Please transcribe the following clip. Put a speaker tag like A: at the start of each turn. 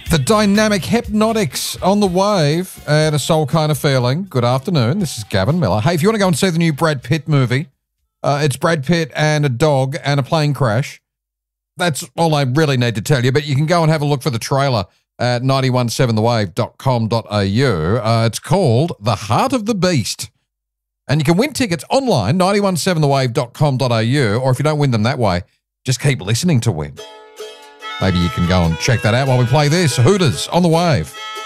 A: The Dynamic Hypnotics on the Wave and a Soul Kind of Feeling. Good afternoon. This is Gavin Miller. Hey, if you want to go and see the new Brad Pitt movie, it's Brad Pitt and a dog and a plane crash. That's all I really need to tell you, but you can go and have a look for the trailer at 917thewave.com.au. It's called The Heart of the Beast. And you can win tickets online, 917thewave.com.au, or if you don't win them that way, just keep listening to win. Maybe you can go and check that out while we play this. Hooters on the Wave.